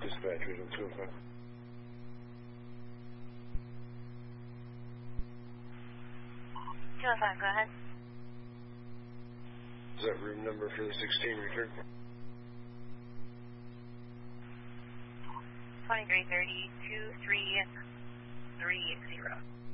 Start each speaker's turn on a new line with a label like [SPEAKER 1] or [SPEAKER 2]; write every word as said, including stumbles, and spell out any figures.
[SPEAKER 1] Dispatch, region two oh five.
[SPEAKER 2] two oh five, go ahead.
[SPEAKER 1] Is that room number for the sixteen return?
[SPEAKER 2] twenty-three thirty, two three three zero.